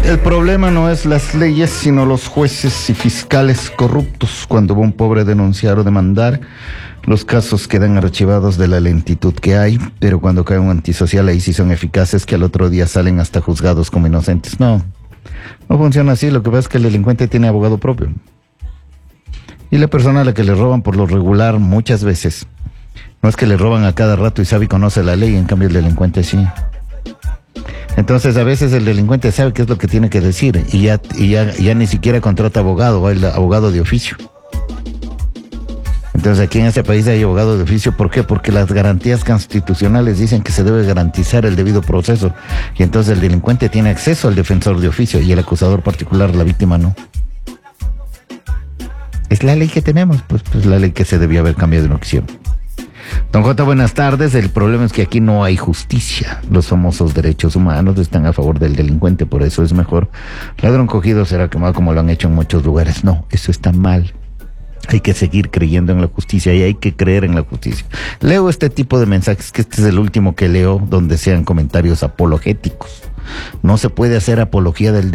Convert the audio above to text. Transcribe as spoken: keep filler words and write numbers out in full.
El problema no es las leyes, sino los jueces y fiscales corruptos. Cuando va un pobre a denunciar o demandar, los casos quedan archivados de la lentitud que hay, pero cuando cae un antisocial, ahí sí son eficaces, que al otro día salen hasta juzgados como inocentes. No, no funciona así. Lo que pasa es que el delincuente tiene abogado propio. Y la persona a la que le roban por lo regular muchas veces, no es que le roban a cada rato y sabe y conoce la ley, en cambio el delincuente sí. Entonces a veces el delincuente sabe qué es lo que tiene que decir y ya, y ya, ya ni siquiera contrata abogado, va el abogado de oficio. Entonces aquí en este país hay abogado de oficio. ¿Por qué? Porque las garantías constitucionales dicen que se debe garantizar el debido proceso, y entonces el delincuente tiene acceso al defensor de oficio y el acusador particular, la víctima, no. Es la ley que tenemos, pues, pues la ley que se debía haber cambiado y no quisieron. Don J, buenas tardes. El problema es que aquí no hay justicia. Los famosos derechos humanos están a favor del delincuente, por eso es mejor ladrón cogido será quemado, como lo han hecho en muchos lugares. No, eso está mal. Hay que seguir creyendo en la justicia y hay que creer en la justicia. Leo este tipo de mensajes, que este es el último que leo, donde sean comentarios apologéticos. No se puede hacer apología del